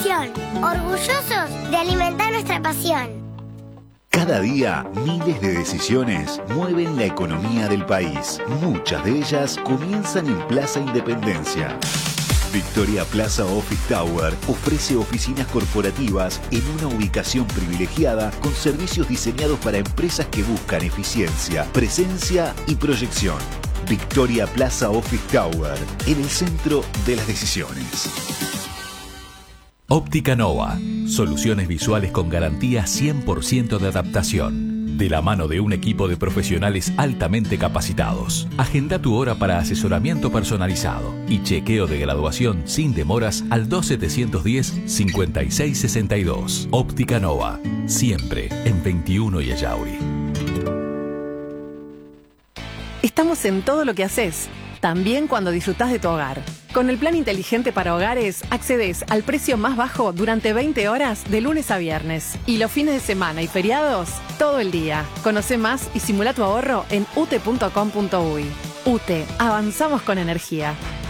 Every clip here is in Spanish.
Decisión, orgullosos de alimentar nuestra pasión. Cada día, miles de decisiones mueven la economía del país. Muchas de ellas comienzan en Plaza Independencia. Victoria Plaza Office Tower ofrece oficinas corporativas en una ubicación privilegiada con servicios diseñados para empresas que buscan eficiencia, presencia y proyección. Victoria Plaza Office Tower, en el centro de las decisiones. Óptica Nova. Soluciones visuales con garantía 100% de adaptación. De la mano de un equipo de profesionales altamente capacitados. Agenda tu hora para asesoramiento personalizado y chequeo de graduación sin demoras al 2710-5662. Óptica Nova. Siempre en 21 y Ayauri. Estamos en todo lo que haces, también cuando disfrutás de tu hogar. Con el plan inteligente para hogares, accedes al precio más bajo durante 20 horas de lunes a viernes. Y los fines de semana y feriados, todo el día. Conoce más y simula tu ahorro en ute.com.uy. UTE, avanzamos con energía.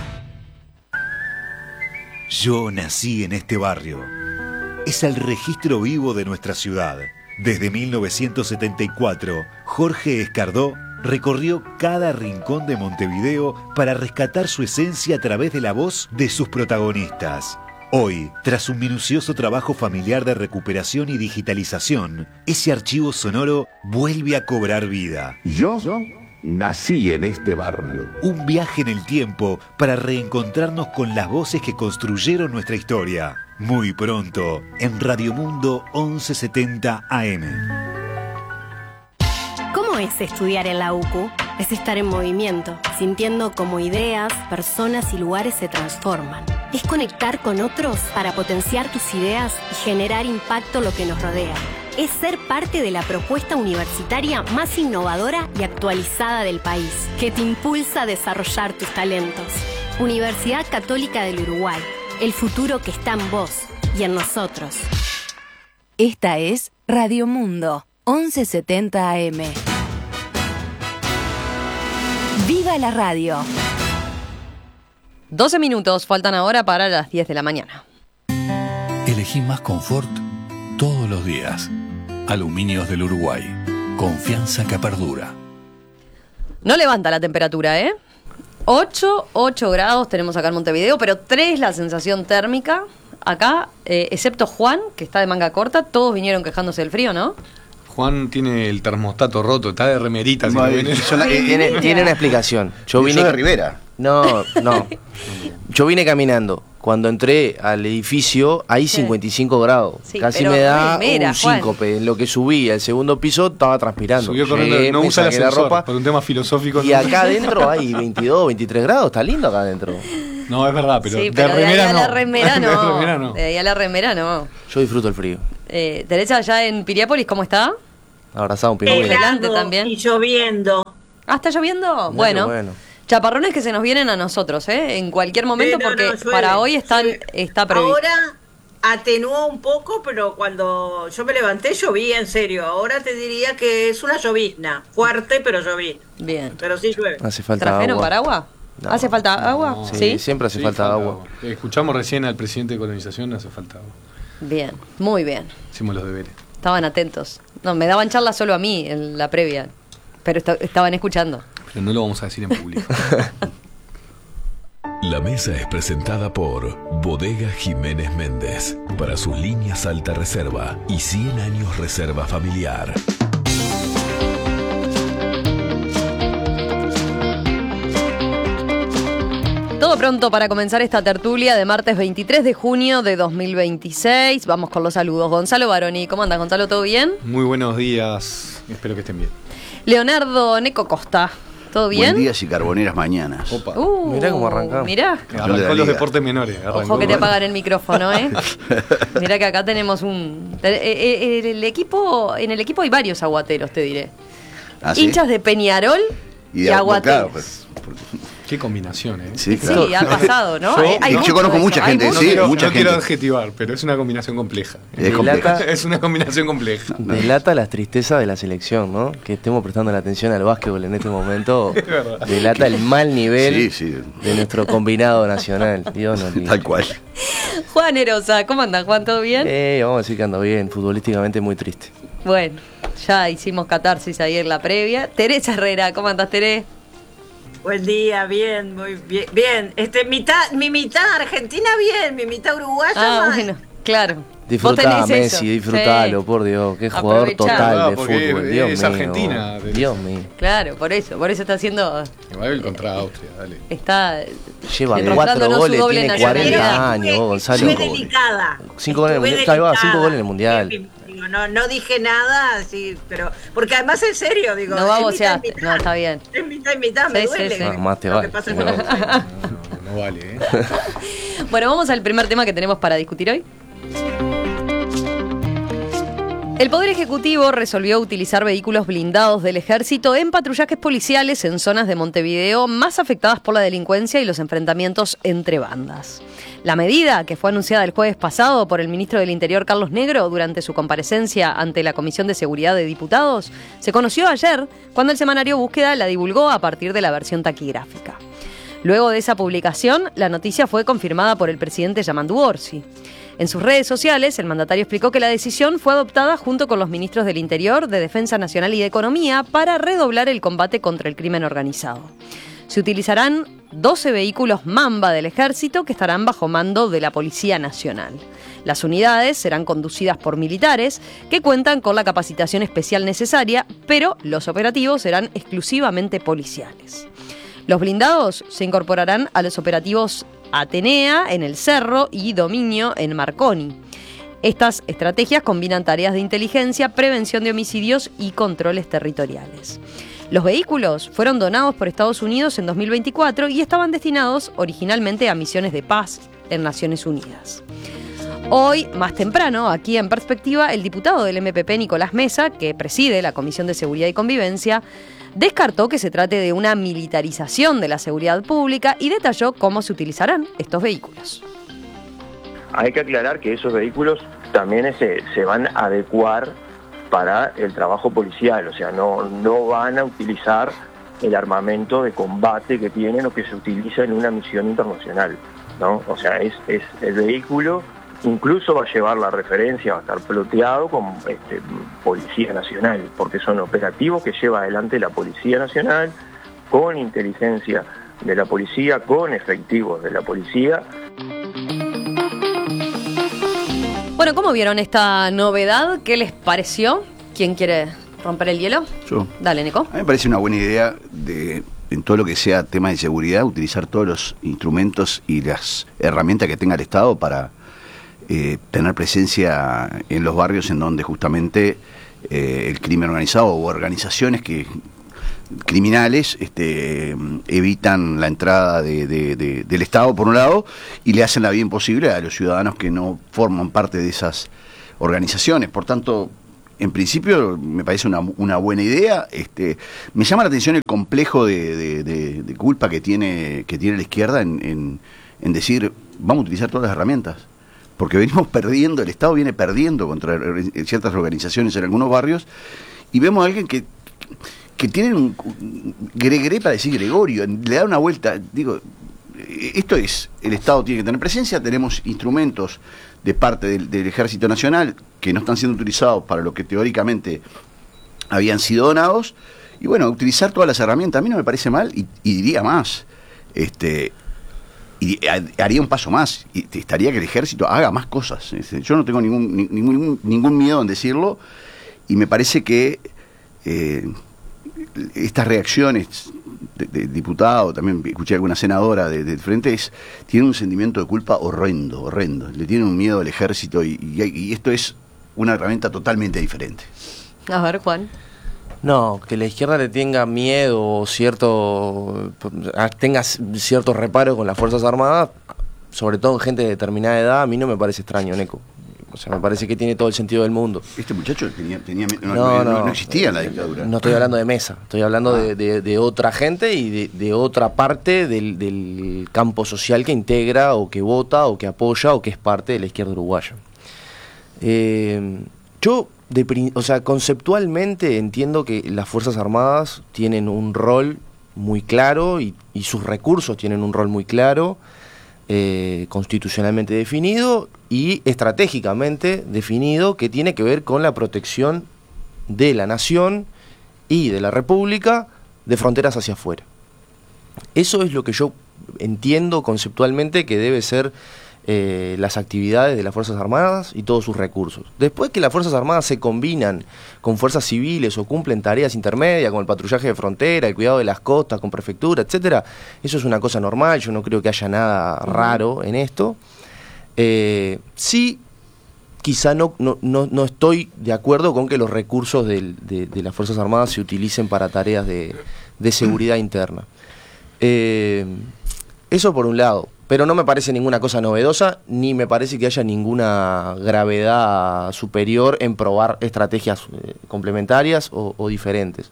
Yo nací en este barrio. Es el registro vivo de nuestra ciudad. Desde 1974, Jorge Escardó recorrió cada rincón de Montevideo para rescatar su esencia a través de la voz de sus protagonistas. Hoy, tras un minucioso trabajo familiar de recuperación y digitalización, ese archivo sonoro vuelve a cobrar vida. Yo nací en este barrio. Un viaje en el tiempo para reencontrarnos con las voces que construyeron nuestra historia. Muy pronto, en Radio Mundo 1170 AM. ¿Cómo es estudiar en la UCU? Es estar en movimiento, sintiendo cómo ideas, personas y lugares se transforman. Es conectar con otros para potenciar tus ideas y generar impacto en lo que nos rodea. Es ser parte de la propuesta universitaria más innovadora y actualizada del país, que te impulsa a desarrollar tus talentos. Universidad Católica del Uruguay, el futuro que está en vos y en nosotros. Esta es Radio Mundo 1170 AM. ¡Viva la radio! 12 minutos faltan ahora para las 10 de la mañana. Elegí más confort todos los días. Aluminios del Uruguay. Confianza que perdura. No levanta la temperatura, ¿eh? 8 grados tenemos acá en Montevideo, pero 3 la sensación térmica. Acá, excepto Juan, que está de manga corta, todos vinieron quejándose del frío, ¿no? Juan tiene el termostato roto, está de remerita. Si tiene una explicación. Yo vine de Rivera. No. Yo vine caminando. Cuando entré al edificio, hay 55 grados. Sí, casi me da un síncope. En lo que subí al segundo piso, estaba transpirando. Subió corriendo, no usa el ascensor, la ropa por un tema filosófico. Y acá adentro hay 22, 23 grados. Está lindo acá adentro. No, es verdad, pero, sí, pero de remera no. De ahí a la remera no. Yo disfruto el frío. Teresa, allá en Piriápolis, ¿cómo está? Abrazado un pingüino. Helando también. Y lloviendo. Ah, ¿está lloviendo? Bueno. Chaparrones que se nos vienen a nosotros, en cualquier momento, porque para hoy está previsto. Ahora atenuó un poco, pero cuando yo me levanté llovía, en serio. Ahora te diría que es una llovizna, fuerte, pero llovizna. Bien. Pero sí llueve. Hace falta ¿Trajeron agua. paraguas? No. ¿Hace falta agua? No. Sí, siempre hace falta agua. Escuchamos recién al presidente de colonización, hace falta agua. Bien, muy bien. Hicimos los deberes. Estaban atentos. No, me daban charlas solo a mí en la previa, pero estaban escuchando. Pero no lo vamos a decir en público. La mesa es presentada por Bodega Jiménez Méndez para sus líneas alta reserva y 100 años reserva familiar. Todo pronto para comenzar esta tertulia de martes 23 de junio de 2026. Vamos con los saludos. Gonzalo Baroni, ¿cómo andas, Gonzalo? ¿Todo bien? Muy buenos días, espero que estén bien. Leonardo Neco Costa, ¿todo bien? Buen días y carboneras mañanas. Opa. Mirá cómo arrancamos. Mirá. Arrancó los deportes menores. Ojo que te apagan el micrófono, Mirá que acá tenemos en el equipo hay varios aguateros, te diré. ¿Ah, sí? Hinchas de Peñarol y aguateros. Claro, Qué combinación, Sí, claro. Sí, ha pasado, ¿no? Yo conozco mucha gente, No quiero adjetivar, pero es una combinación compleja. Es una combinación compleja. Delata las tristezas de la selección, ¿no? Que estemos prestando la atención al básquetbol en este momento. Delata el mal nivel de nuestro combinado nacional. Dios nos libre. Tal cual. Juan Erosa, ¿cómo andas, Juan? ¿Todo bien? Vamos a decir que ando bien, futbolísticamente muy triste. Bueno, ya hicimos catarsis ahí en la previa. Teresa Herrera, ¿cómo andás, Tere? Buen día, bien, muy bien. Bien, mi mitad argentina bien, mi mitad uruguaya. Bueno, claro. Disfrutá, Messi, disfrutalo, sí. Por Dios, qué jugador total de fútbol. Dios es mío, Argentina. Dios mío. Claro, por eso está haciendo. Igual contra Austria, dale. Lleva 4 goles, tiene 40 años, Gonzalo. Estuve delicada. 5 goles en el Mundial. 5 goles en el Mundial. No dije nada, sí, pero porque además en serio, digo. No vamos a no, está bien. Es mitad, me duele. Sí. No, más te vale. No vale, Bueno, vamos al primer tema que tenemos para discutir hoy. El Poder Ejecutivo resolvió utilizar vehículos blindados del Ejército en patrullajes policiales en zonas de Montevideo más afectadas por la delincuencia y los enfrentamientos entre bandas. La medida, que fue anunciada el jueves pasado por el ministro del Interior Carlos Negro durante su comparecencia ante la Comisión de Seguridad de Diputados, se conoció ayer cuando el semanario Búsqueda la divulgó a partir de la versión taquigráfica. Luego de esa publicación, la noticia fue confirmada por el presidente Yamandu Orsi. En sus redes sociales, el mandatario explicó que la decisión fue adoptada junto con los ministros del Interior, de Defensa Nacional y de Economía para redoblar el combate contra el crimen organizado. Se utilizarán 12 vehículos Mamba del Ejército que estarán bajo mando de la Policía Nacional. Las unidades serán conducidas por militares que cuentan con la capacitación especial necesaria, pero los operativos serán exclusivamente policiales. Los blindados se incorporarán a los operativos Atenea en el Cerro y Dominio en Marconi. Estas estrategias combinan tareas de inteligencia, prevención de homicidios y controles territoriales. Los vehículos fueron donados por Estados Unidos en 2024 y estaban destinados originalmente a misiones de paz en Naciones Unidas. Hoy, más temprano, aquí en Perspectiva, el diputado del MPP, Nicolás Mesa, que preside la Comisión de Seguridad y Convivencia, descartó que se trate de una militarización de la seguridad pública y detalló cómo se utilizarán estos vehículos. Hay que aclarar que esos vehículos también se van a adecuar para el trabajo policial, o sea, no van a utilizar el armamento de combate que tienen o que se utiliza en una misión internacional, ¿no? O sea, es el vehículo, incluso va a llevar la referencia, va a estar ploteado con Policía Nacional, porque son operativos que lleva adelante la Policía Nacional, con inteligencia de la policía, con efectivos de la policía. Bueno, ¿cómo vieron esta novedad? ¿Qué les pareció? ¿Quién quiere romper el hielo? Yo. Dale, Nico. A mí me parece una buena idea en todo lo que sea tema de seguridad, utilizar todos los instrumentos y las herramientas que tenga el Estado para tener presencia en los barrios en donde justamente el crimen organizado o organizaciones criminales evitan la entrada del Estado por un lado y le hacen la vida imposible a los ciudadanos que no forman parte de esas organizaciones. Por tanto, en principio me parece una buena idea. Me llama la atención el complejo de culpa que tiene la izquierda en decir vamos a utilizar todas las herramientas. Porque venimos perdiendo, el Estado viene perdiendo contra ciertas organizaciones en algunos barrios, y vemos a alguien que tiene un Gregoré para decir Gregorio, le da una vuelta. Digo, esto es, el Estado tiene que tener presencia, tenemos instrumentos de parte del Ejército Nacional que no están siendo utilizados para lo que teóricamente habían sido donados, y bueno, utilizar todas las herramientas a mí no me parece mal, y diría más, y haría un paso más, y estaría que el ejército haga más cosas. Yo no tengo ningún miedo en decirlo, y me parece que estas reacciones de diputado, también escuché a alguna senadora del Frente, tienen un sentimiento de culpa horrendo, le tienen un miedo al ejército, y esto es una herramienta totalmente diferente. A ver, Juan. No, que la izquierda le tenga miedo o tenga cierto reparo con las Fuerzas Armadas, sobre todo en gente de determinada edad, a mí no me parece extraño, Neco. O sea, me parece que tiene todo el sentido del mundo. Este muchacho no existía en la dictadura. No estoy hablando de Mesa, estoy hablando de otra gente y de otra parte del campo social que integra o que vota o que apoya o que es parte de la izquierda uruguaya. Conceptualmente entiendo que las Fuerzas Armadas tienen un rol muy claro y sus recursos tienen un rol muy claro constitucionalmente definido y estratégicamente definido, que tiene que ver con la protección de la nación y de la república de fronteras hacia afuera. Eso es lo que yo entiendo conceptualmente que debe ser las actividades de las Fuerzas Armadas y todos sus recursos. Después que las Fuerzas Armadas se combinan con fuerzas civiles o cumplen tareas intermedias como el patrullaje de frontera, el cuidado de las costas con prefectura, etcétera, eso es una cosa normal, yo no creo que haya nada raro en esto. Sí, quizá no estoy de acuerdo con que los recursos de las Fuerzas Armadas se utilicen para tareas de seguridad interna. Eso por un lado. Pero no me parece ninguna cosa novedosa, ni me parece que haya ninguna gravedad superior en probar estrategias complementarias o diferentes.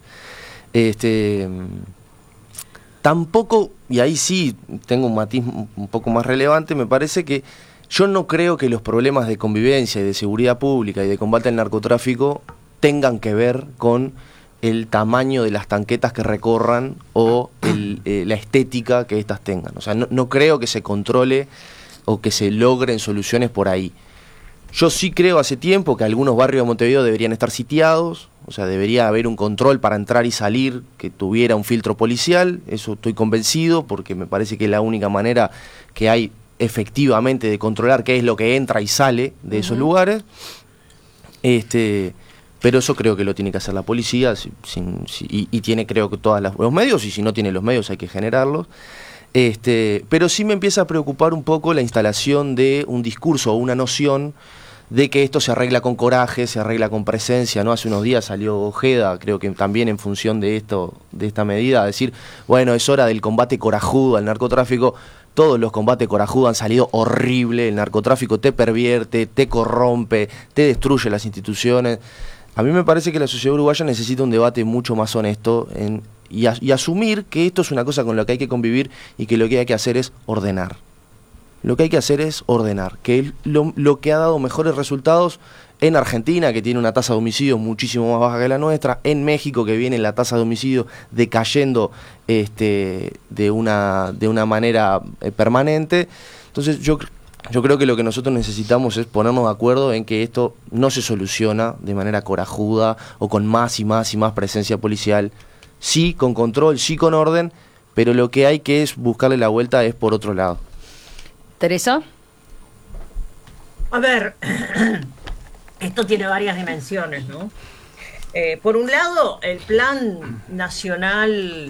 Tampoco, y ahí sí tengo un matiz un poco más relevante, me parece que yo no creo que los problemas de convivencia y de seguridad pública y de combate al narcotráfico tengan que ver con el tamaño de las tanquetas que recorran o la estética que éstas tengan. O sea, no creo que se controle o que se logren soluciones por ahí. Yo sí creo hace tiempo que algunos barrios de Montevideo deberían estar sitiados, o sea, debería haber un control para entrar y salir que tuviera un filtro policial, eso estoy convencido, porque me parece que es la única manera que hay efectivamente de controlar qué es lo que entra y sale de esos lugares. Pero eso creo que lo tiene que hacer la policía y tiene, creo que todos los medios, y si no tiene los medios hay que generarlos. Pero sí me empieza a preocupar un poco la instalación de un discurso o una noción de que esto se arregla con coraje, se arregla con presencia, ¿no? Hace unos días salió Ojeda, creo que también en función de esta medida, a decir, bueno, es hora del combate corajudo al narcotráfico. Todos los combates corajudos han salido horrible, el narcotráfico te pervierte, te corrompe, te destruye las instituciones. A mí me parece que la sociedad uruguaya necesita un debate mucho más honesto y asumir que esto es una cosa con la que hay que convivir y que lo que hay que hacer es ordenar. Lo que hay que hacer es ordenar, que es lo que ha dado mejores resultados en Argentina, que tiene una tasa de homicidios muchísimo más baja que la nuestra, en México, que viene la tasa de homicidios decayendo de una manera permanente. Entonces yo creo que lo que nosotros necesitamos es ponernos de acuerdo en que esto no se soluciona de manera corajuda o con más y más y más presencia policial. Sí con control, sí con orden, pero lo que hay que es buscarle la vuelta es por otro lado. ¿Teresa? A ver, esto tiene varias dimensiones, ¿no? Por un lado, el Plan Nacional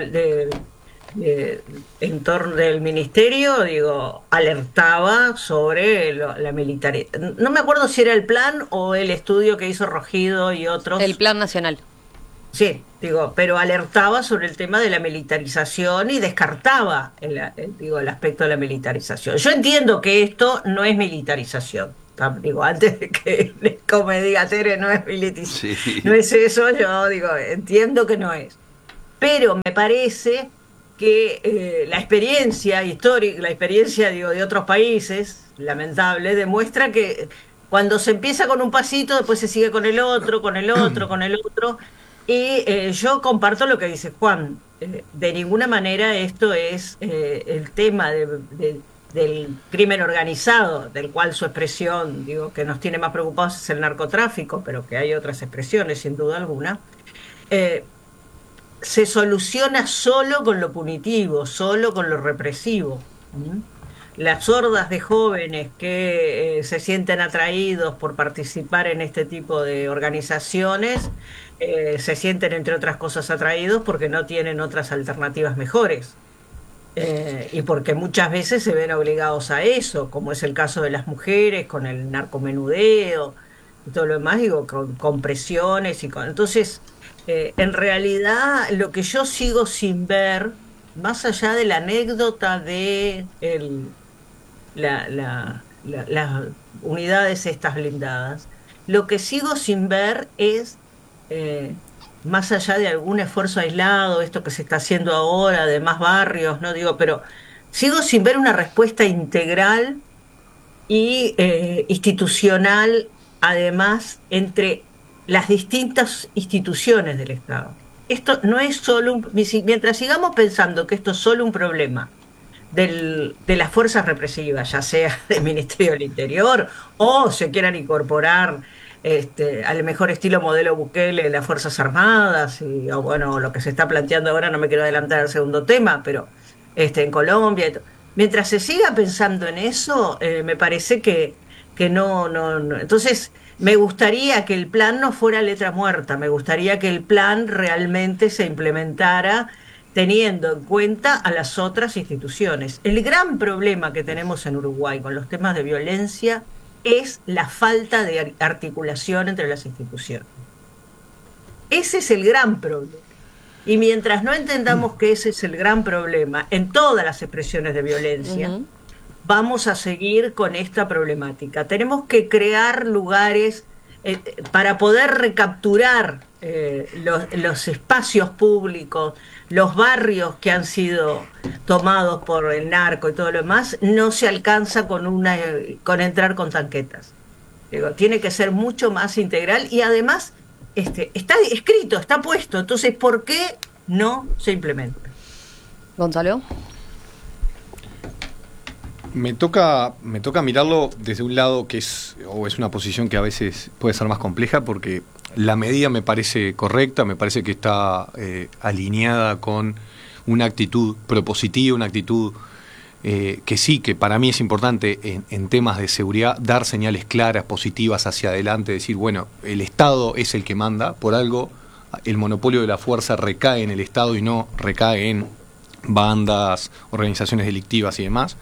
en torno del ministerio, alertaba sobre la militaridad. No me acuerdo si era el plan o el estudio que hizo Rogido y otros. El Plan Nacional. Sí, pero alertaba sobre el tema de la militarización y descartaba el aspecto de la militarización. Yo entiendo que esto no es militarización. Antes de que como me diga Tere, no es militarización. Sí. No es eso, yo entiendo que no es. Pero me parece que la experiencia histórica, la experiencia de otros países, lamentable, demuestra que cuando se empieza con un pasito, después se sigue con el otro, con el otro, con el otro. Y yo comparto lo que dice Juan. De ninguna manera esto es el tema del crimen organizado, del cual su expresión, que nos tiene más preocupados es el narcotráfico, pero que hay otras expresiones, sin duda alguna. Se soluciona solo con lo punitivo, solo con lo represivo. Las hordas de jóvenes que se sienten atraídos por participar en este tipo de organizaciones se sienten, entre otras cosas, atraídos porque no tienen otras alternativas mejores. Y porque muchas veces se ven obligados a eso, como es el caso de las mujeres, con el narcomenudeo y todo lo demás, con presiones y con... Entonces, en realidad, lo que yo sigo sin ver, más allá de la anécdota de las unidades estas blindadas, lo que sigo sin ver es, más allá de algún esfuerzo aislado, esto que se está haciendo ahora de más barrios, pero sigo sin ver una respuesta integral y institucional, además, entre las distintas instituciones del Estado. Esto no es solo mientras sigamos pensando que esto es solo un problema de las fuerzas represivas, ya sea del Ministerio del Interior o se quieran incorporar al mejor estilo modelo Bukele las Fuerzas Armadas, o bueno, lo que se está planteando ahora, no me quiero adelantar al segundo tema, pero en Colombia. Mientras se siga pensando en eso, me parece que no. Entonces, me gustaría que el plan no fuera letra muerta, me gustaría que el plan realmente se implementara teniendo en cuenta a las otras instituciones. El gran problema que tenemos en Uruguay con los temas de violencia es la falta de articulación entre las instituciones. Ese es el gran problema. Y mientras no entendamos que ese es el gran problema en todas las expresiones de violencia, vamos a seguir con esta problemática. Tenemos que crear lugares para poder recapturar los espacios públicos, los barrios que han sido tomados por el narco y todo lo demás. No se alcanza con entrar con tanquetas. Tiene que ser mucho más integral y además está escrito, está puesto. Entonces, ¿por qué no se implementa? Gonzalo. Me toca mirarlo desde un lado que es una posición que a veces puede ser más compleja, porque la medida me parece correcta, me parece que está alineada con una actitud propositiva, una actitud que sí, que para mí es importante en temas de seguridad, dar señales claras, positivas hacia adelante, decir, bueno, el Estado es el que manda, por algo el monopolio de la fuerza recae en el Estado y no recae en bandas, organizaciones delictivas y demás.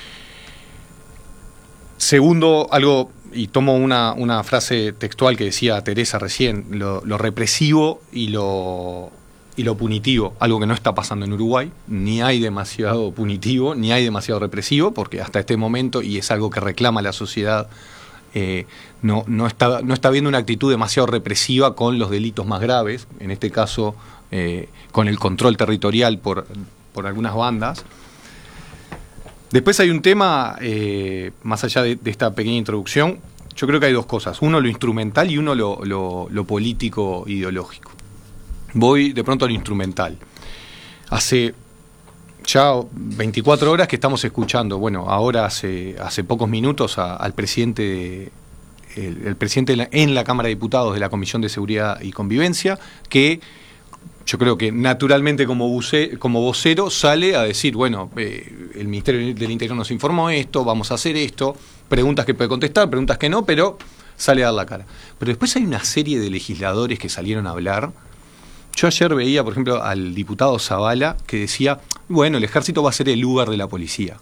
Segundo, algo, y tomo una frase textual que decía Teresa recién, lo represivo y lo punitivo, algo que no está pasando en Uruguay. Ni hay demasiado punitivo, ni hay demasiado represivo, porque hasta este momento, y es algo que reclama la sociedad, no está viendo una actitud demasiado represiva con los delitos más graves, en este caso con el control territorial por algunas bandas. Después hay un tema, más allá de esta pequeña introducción, yo creo que hay dos cosas. Uno lo instrumental y uno lo político ideológico. Voy de pronto a lo instrumental. Hace ya 24 horas que estamos escuchando, bueno, ahora hace pocos minutos al presidente, el presidente en la Cámara de Diputados de la Comisión de Seguridad y Convivencia, que yo creo que naturalmente como vocero sale a decir, bueno, el Ministerio del Interior nos informó esto, vamos a hacer esto, preguntas que puede contestar, preguntas que no, pero sale a dar la cara. Pero después hay una serie de legisladores que salieron a hablar. Yo ayer veía, por ejemplo, al diputado Zavala que decía, bueno, el ejército va a ser el Uber de la policía.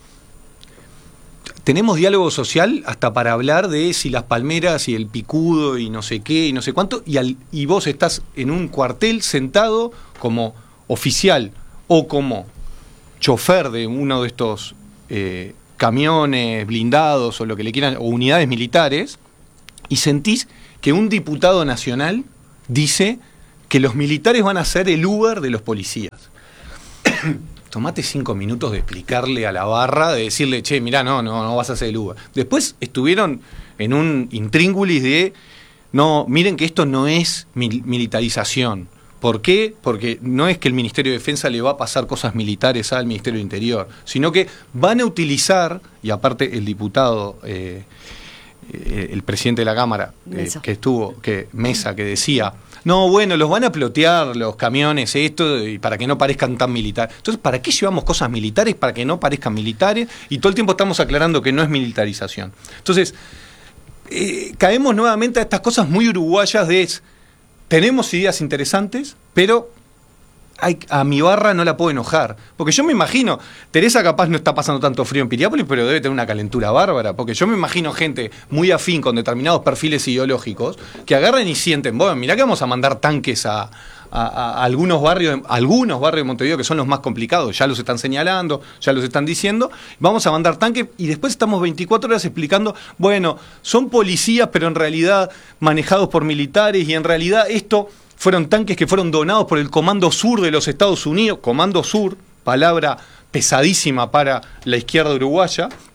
Tenemos diálogo social hasta para hablar de si las palmeras y el picudo y no sé qué y no sé cuánto, y vos estás en un cuartel sentado como oficial o como chofer de uno de estos camiones blindados o lo que le quieran, o unidades militares, y sentís que un diputado nacional dice que los militares van a ser el Uber de los policías. Tomate 5 minutos de explicarle a la barra, de decirle, che, mirá, no vas a hacer el Uber. Después estuvieron en un intríngulis de, no, miren que esto no es militarización. ¿Por qué? Porque no es que el Ministerio de Defensa le va a pasar cosas militares al Ministerio de Interior, sino que van a utilizar, y aparte el diputado, el presidente de la Cámara, Mesa, que decía, no, bueno, los van a plotear los camiones, esto, y para que no parezcan tan militares. Entonces, ¿para qué llevamos cosas militares? Para que no parezcan militares, y todo el tiempo estamos aclarando que no es militarización. Entonces, caemos nuevamente a estas cosas muy uruguayas de tenemos ideas interesantes, pero a mi barra no la puedo enojar. Porque yo me imagino, Teresa capaz no está pasando tanto frío en Piriápolis, pero debe tener una calentura bárbara. Porque yo me imagino gente muy afín con determinados perfiles ideológicos que agarren y sienten, bueno, mirá que vamos a mandar tanques a algunos barrios de Montevideo que son los más complicados, ya los están señalando, ya los están diciendo, vamos a mandar tanques, y después estamos 24 horas explicando, bueno, son policías, pero en realidad manejados por militares, y en realidad esto fueron tanques que fueron donados por el Comando Sur de los Estados Unidos, Comando Sur, palabra pesadísima para la izquierda uruguaya,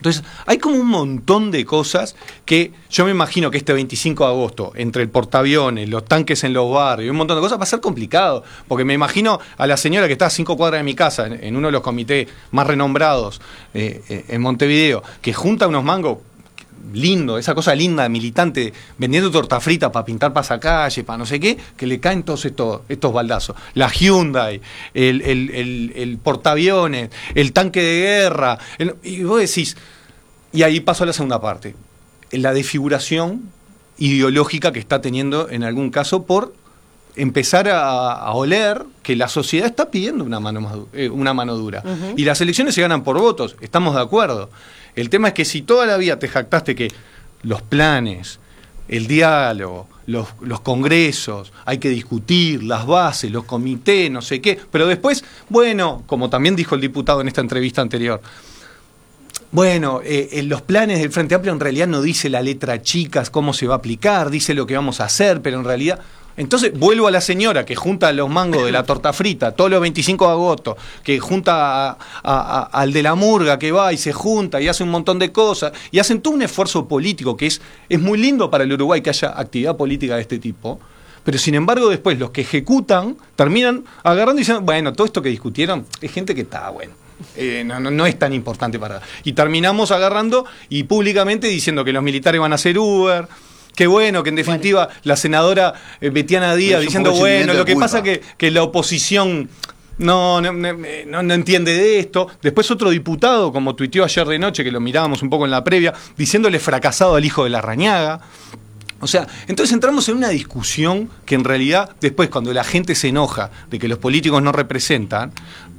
Entonces, hay como un montón de cosas que yo me imagino que este 25 de agosto, entre el portaaviones, los tanques en los barrios, un montón de cosas, va a ser complicado. Porque me imagino a la señora que está a 5 cuadras de mi casa, en uno de los comités más renombrados en Montevideo, que junta unos mangos lindo, esa cosa linda, militante, vendiendo torta frita para pintar pasacalle, para no sé qué, que le caen todos estos baldazos. La Hyundai, el portaaviones, el tanque de guerra, y vos decís, y ahí paso a la segunda parte, la desfiguración ideológica que está teniendo en algún caso por empezar a oler que la sociedad está pidiendo una mano dura. Uh-huh. Y las elecciones se ganan por votos, estamos de acuerdo. El tema es que si toda la vida te jactaste que los planes, el diálogo, los congresos, hay que discutir, las bases, los comités, no sé qué, pero después, bueno, como también dijo el diputado en esta entrevista anterior, bueno, los planes del Frente Amplio en realidad no dice la letra chicas cómo se va a aplicar, dice lo que vamos a hacer, pero en realidad... Entonces vuelvo a la señora que junta los mangos de la torta frita todos los 25 de agosto, que junta al de la murga que va y se junta y hace un montón de cosas y hacen todo un esfuerzo político que es muy lindo para el Uruguay que haya actividad política de este tipo, pero sin embargo después los que ejecutan terminan agarrando y diciendo, bueno, todo esto que discutieron es gente que está bueno. No es tan importante para... Y terminamos agarrando y públicamente diciendo que los militares van a hacer Uber. Qué bueno que en definitiva la senadora Betiana Díaz diciendo, bueno, lo que pasa que la oposición no entiende de esto. Después otro diputado, como tuiteó ayer de noche, que lo mirábamos un poco en la previa, diciéndole fracasado al hijo de Larrañaga. O sea, entonces entramos en una discusión que en realidad después cuando la gente se enoja de que los políticos no representan,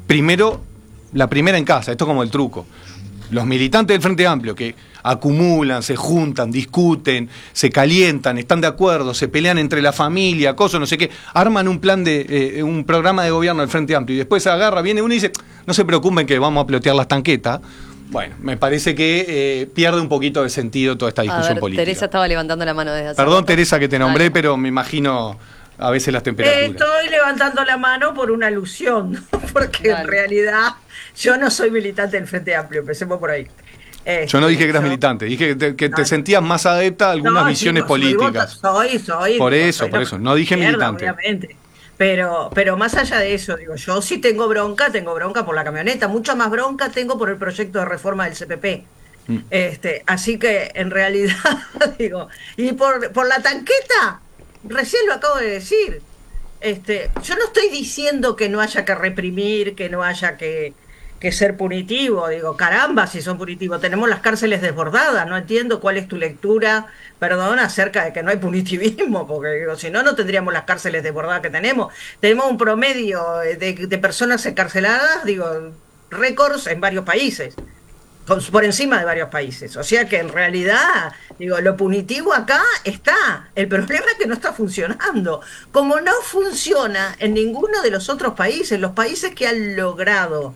la primera en casa, esto es como el truco. Los militantes del Frente Amplio que acumulan, se juntan, discuten, se calientan, están de acuerdo, se pelean entre la familia, cosas, no sé qué, arman un plan un programa de gobierno del Frente Amplio y después viene uno y dice, no se preocupen que vamos a plotear las tanquetas. Bueno, me parece que pierde un poquito de sentido toda esta discusión política. Teresa estaba levantando la mano desde hace Perdón, Teresa, que te nombré, pero me imagino a veces las temperaturas. Estoy levantando la mano por una alusión, porque en realidad yo no soy militante del Frente Amplio, empecemos por ahí. Yo no dije que eras militante, dije que te sentías más adepta a algunas visiones políticas. Soy. Por eso, no dije militante. Obviamente. Pero más allá de eso, digo, yo sí tengo bronca por la camioneta, mucha más bronca tengo por el proyecto de reforma del CPP. Así que en realidad, digo, y por la tanqueta, recién lo acabo de decir. Yo no estoy diciendo que no haya que reprimir, que no haya que ser punitivo, digo, caramba, si son punitivos, tenemos las cárceles desbordadas, no entiendo cuál es tu lectura, perdón, acerca de que no hay punitivismo, porque digo, si no tendríamos las cárceles desbordadas que tenemos un promedio de personas encarceladas, digo, récords en varios países, por encima de varios países, o sea que en realidad, digo, lo punitivo acá está, el problema es que no está funcionando, como no funciona en ninguno de los otros países, los países que han logrado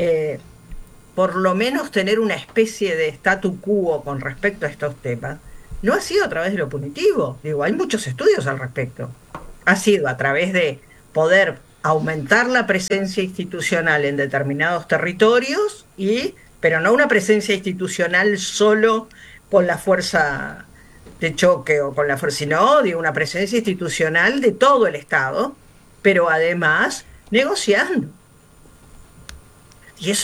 por lo menos tener una especie de statu quo con respecto a estos temas, no ha sido a través de lo punitivo. Digo, hay muchos estudios al respecto. Ha sido a través de poder aumentar la presencia institucional en determinados territorios, pero no una presencia institucional solo con la fuerza de choque o con la fuerza, sino digo, una presencia institucional de todo el Estado, pero además negociando. Y eso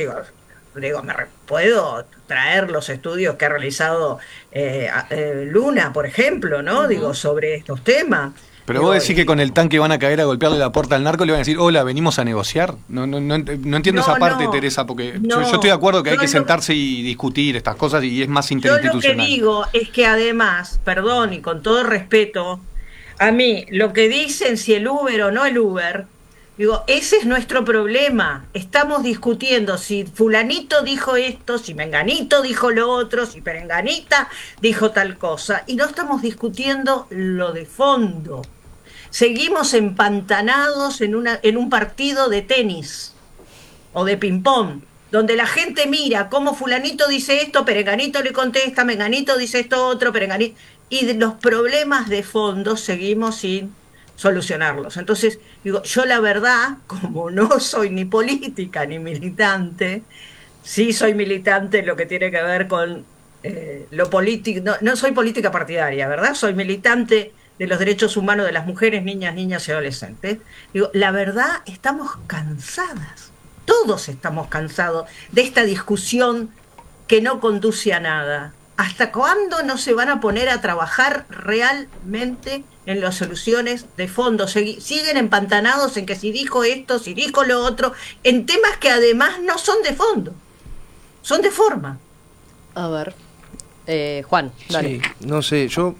puedo traer los estudios que ha realizado Luna, por ejemplo, ¿no? Digo, sobre estos temas. Pero vos decís que con el tanque van a caer a golpearle la puerta al narco y le van a decir, hola, venimos a negociar. No entiendo esa parte, Teresa, porque yo estoy de acuerdo que hay que sentarse y discutir estas cosas y es más interinstitucional. Yo lo que digo es que además, perdón, y con todo respeto, a mí lo que dicen si el Uber o no el Uber, digo, ese es nuestro problema. Estamos discutiendo si fulanito dijo esto, si menganito dijo lo otro, si perenganita dijo tal cosa. Y no estamos discutiendo lo de fondo. Seguimos empantanados en un partido de tenis o de ping-pong, donde la gente mira cómo fulanito dice esto, perenganito le contesta, menganito dice esto otro, perenganito. Y de los problemas de fondo seguimos sin solucionarlos. Entonces, digo, yo la verdad, como no soy ni política ni militante, Sí soy militante en lo que tiene que ver con lo político. No, no soy política partidaria, ¿verdad? Soy militante de los derechos humanos de las mujeres, niñas y adolescentes. Digo, la verdad, estamos cansadas. Todos estamos cansados de esta discusión que no conduce a nada. ¿Hasta cuándo no se van a poner a trabajar realmente en las soluciones de fondo? Siguen empantanados en que si dijo esto, si dijo lo otro, en temas que además no son de fondo, son de forma. A ver, Juan, dale. Sí, no sé, yo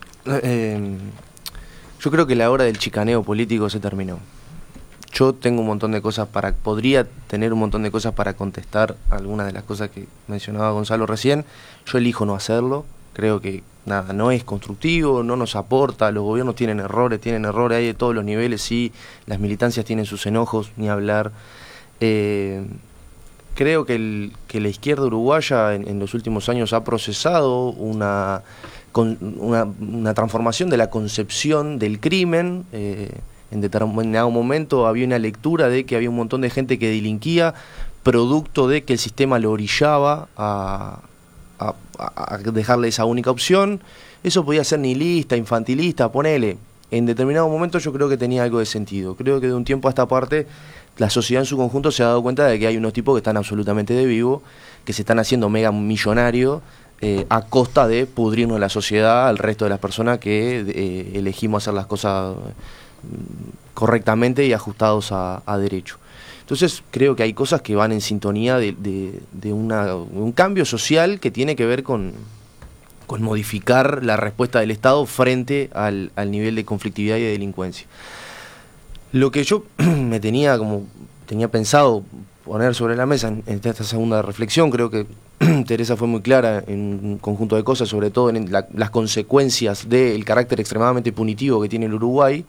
creo que la hora del chicaneo político se terminó. Yo tengo un montón de cosas podría tener un montón de cosas para contestar algunas de las cosas que mencionaba Gonzalo recién. Yo elijo no hacerlo. Creo que nada, no es constructivo, no nos aporta. Los gobiernos tienen errores hay de todos los niveles, sí. Las militancias tienen sus enojos, ni hablar. Creo que la izquierda uruguaya en los últimos años ha procesado una transformación de la concepción del crimen. En determinado momento había una lectura de que había un montón de gente que delinquía producto de que el sistema lo orillaba a dejarle esa única opción. Eso podía ser nihilista, infantilista, ponele. En determinado momento yo creo que tenía algo de sentido. Creo que de un tiempo a esta parte la sociedad en su conjunto se ha dado cuenta de que hay unos tipos que están absolutamente de vivo, que se están haciendo mega millonarios a costa de pudrirnos la sociedad al resto de las personas que elegimos hacer las cosas correctamente y ajustados a derecho. Entonces creo que hay cosas que van en sintonía de un cambio social que tiene que ver con modificar la respuesta del Estado frente al nivel de conflictividad y de delincuencia. Lo que yo tenía pensado poner sobre la mesa en esta segunda reflexión, creo que Teresa fue muy clara en un conjunto de cosas, sobre todo en las consecuencias del carácter extremadamente punitivo que tiene el Uruguay.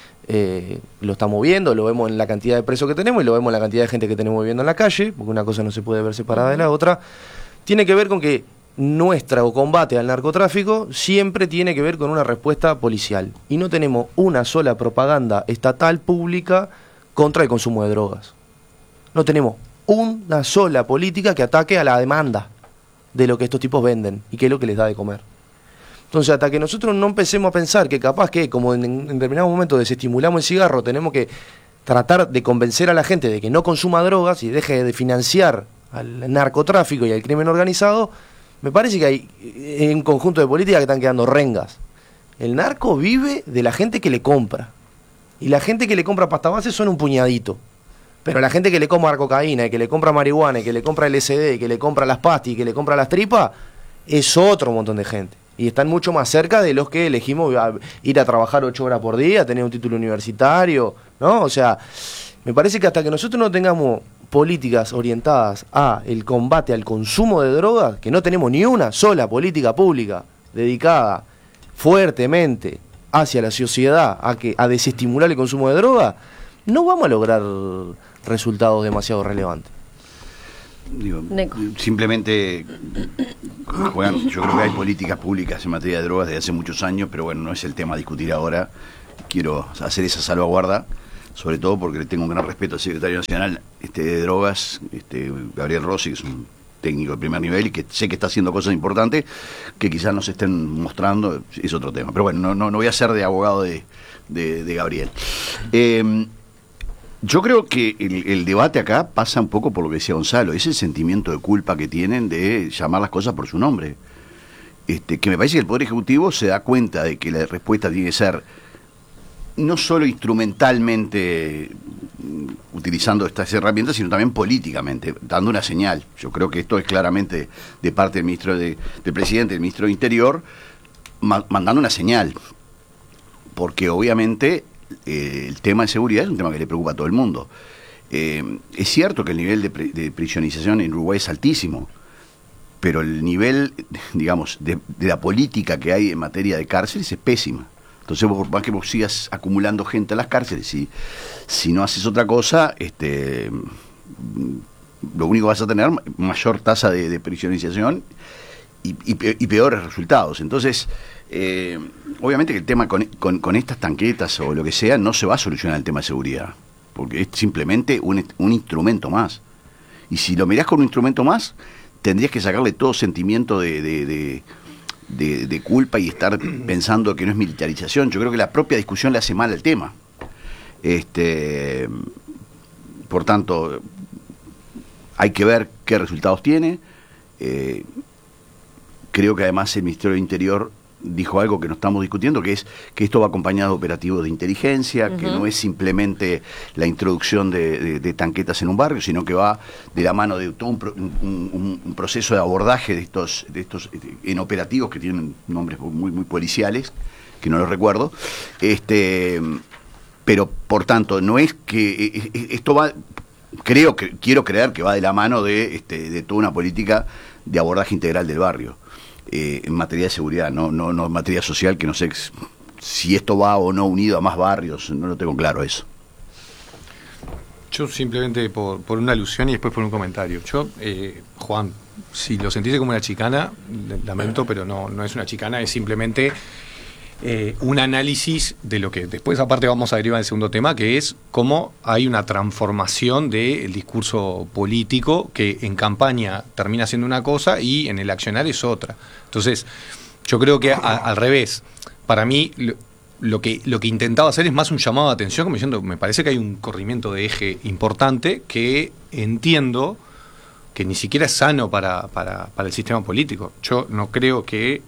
Lo estamos viendo, lo vemos en la cantidad de presos que tenemos y lo vemos en la cantidad de gente que tenemos viviendo en la calle, porque una cosa no se puede ver separada de la otra. Tiene que ver con que nuestro combate al narcotráfico siempre tiene que ver con una respuesta policial. Y no tenemos una sola propaganda estatal pública contra el consumo de drogas. No tenemos una sola política que ataque a la demanda de lo que estos tipos venden y qué es lo que les da de comer. Entonces, hasta que nosotros no empecemos a pensar que capaz que, como en determinado momento desestimulamos el cigarro, tenemos que tratar de convencer a la gente de que no consuma drogas y deje de financiar al narcotráfico y al crimen organizado, me parece que hay un conjunto de políticas que están quedando rengas. El narco vive de la gente que le compra. Y la gente que le compra pasta base son un puñadito. Pero la gente que le compra cocaína, y que le compra marihuana, y que le compra LSD, y que le compra las pastas, y que le compra las tripas, es otro montón de gente. Y están mucho más cerca de los que elegimos ir a trabajar 8 horas por día, tener un título universitario, ¿no? O sea, me parece que hasta que nosotros no tengamos políticas orientadas a el combate al consumo de drogas, que no tenemos ni una sola política pública dedicada fuertemente hacia la sociedad a desestimular el consumo de drogas, no vamos a lograr resultados demasiado relevantes. Digo, simplemente juegan, yo creo que hay políticas públicas en materia de drogas desde hace muchos años, pero bueno, no es el tema a discutir ahora. Quiero hacer esa salvaguarda, sobre todo porque le tengo un gran respeto al secretario nacional de drogas, Gabriel Rossi, que es un técnico de primer nivel y que sé que está haciendo cosas importantes que quizás no se estén mostrando, es otro tema. Pero bueno, no voy a ser de abogado de Gabriel. Yo creo que el debate acá pasa un poco por lo que decía Gonzalo, ese sentimiento de culpa que tienen de llamar las cosas por su nombre. Que me parece que el Poder Ejecutivo se da cuenta de que la respuesta tiene que ser no solo instrumentalmente utilizando estas herramientas, sino también políticamente, dando una señal. Yo creo que esto es claramente de parte del ministro del presidente, del ministro de Interior, mandando una señal. Porque obviamente el tema de seguridad es un tema que le preocupa a todo el mundo. Es cierto que el nivel de prisionización en Uruguay es altísimo, pero el nivel, digamos, de la política que hay en materia de cárceles es pésima. Entonces, por más que vos sigas acumulando gente en las cárceles, si no haces otra cosa, lo único que vas a tener mayor tasa de prisionización y peores resultados. Entonces, obviamente que el tema con estas tanquetas o lo que sea no se va a solucionar el tema de seguridad, porque es simplemente un instrumento más. Y si lo mirás con un instrumento más, tendrías que sacarle todo sentimiento de culpa y estar pensando que no es militarización. Yo creo que la propia discusión le hace mal al tema. Por tanto, hay que ver qué resultados tiene. Creo que además el Ministerio del Interior dijo algo que no estamos discutiendo, que es que esto va acompañado de operativos de inteligencia, que no es simplemente la introducción de tanquetas en un barrio, sino que va de la mano de todo un proceso de abordaje de estos en operativos que tienen nombres muy policiales, que no los recuerdo. Pero por tanto, no es que esto va, quiero creer que va de la mano de toda una política de abordaje integral del barrio. En materia de seguridad, no en materia social, que no sé si esto va o no unido a más barrios, no lo tengo claro eso. Yo simplemente por una alusión y después por un comentario. Juan, si lo sentiste como una chicana, lamento, pero no es una chicana, es simplemente un análisis de lo que después aparte vamos a derivar en el segundo tema, que es cómo hay una transformación del discurso político que en campaña termina siendo una cosa y en el accionar es otra. Entonces, yo creo que al revés, para mí lo que intentaba hacer es más un llamado de atención, como diciendo, me parece que hay un corrimiento de eje importante que entiendo que ni siquiera es sano para el sistema político. Yo no creo que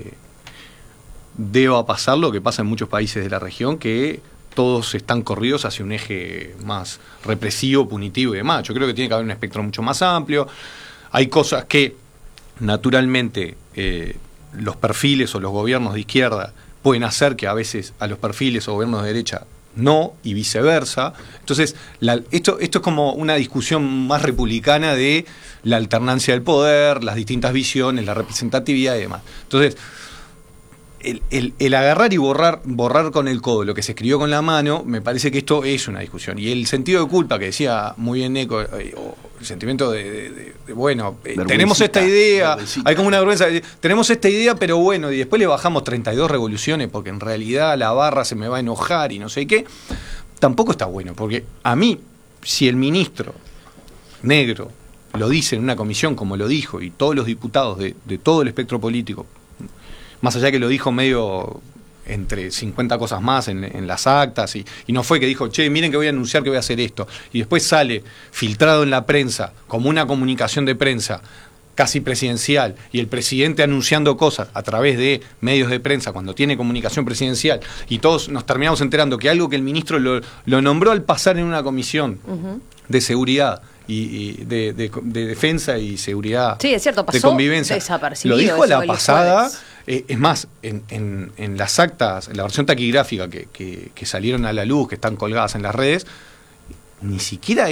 deba pasar lo que pasa en muchos países de la región, que todos están corridos hacia un eje más represivo, punitivo y demás. Yo creo que tiene que haber un espectro mucho más amplio. Hay cosas que naturalmente los perfiles o los gobiernos de izquierda pueden hacer que a veces a los perfiles o gobiernos de derecha no, y viceversa. Entonces, esto es como una discusión más republicana de la alternancia del poder, las distintas visiones, la representatividad y demás. Entonces, el agarrar y borrar con el codo lo que se escribió con la mano, me parece que esto es una discusión. Y el sentido de culpa que decía muy bien Eco, o el sentimiento bueno, tenemos esta idea, hay como una vergüenza, tenemos esta idea, pero bueno, y después le bajamos 32 revoluciones porque en realidad la barra se me va a enojar y no sé qué, tampoco está bueno, porque a mí, si el ministro Negro lo dice en una comisión como lo dijo, y todos los diputados de todo el espectro político, más allá que lo dijo medio entre 50 cosas más en las actas, y no fue que dijo, che, miren que voy a anunciar que voy a hacer esto, y después sale filtrado en la prensa, como una comunicación de prensa casi presidencial, y el presidente anunciando cosas a través de medios de prensa cuando tiene comunicación presidencial, y todos nos terminamos enterando que algo que el ministro lo nombró al pasar en una comisión de seguridad, y de defensa y seguridad, sí, es cierto, pasó de convivencia, lo dijo a la pasada. Es más, en las actas, en la versión taquigráfica que salieron a la luz, que están colgadas en las redes, ni siquiera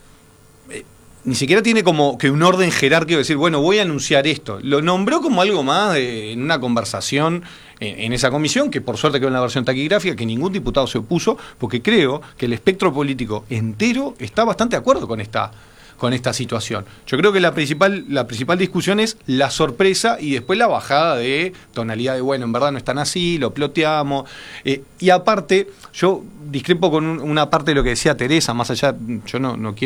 tiene como que un orden jerárquico de decir, bueno, voy a anunciar esto. Lo nombró como algo más en una conversación en esa comisión, que por suerte quedó en la versión taquigráfica, que ningún diputado se opuso, porque creo que el espectro político entero está bastante de acuerdo con esta situación. Yo creo que la principal discusión es la sorpresa y después la bajada de tonalidad de, bueno, en verdad no están así, lo ploteamos. Y aparte, yo discrepo con una parte de lo que decía Teresa, más allá, yo no quiero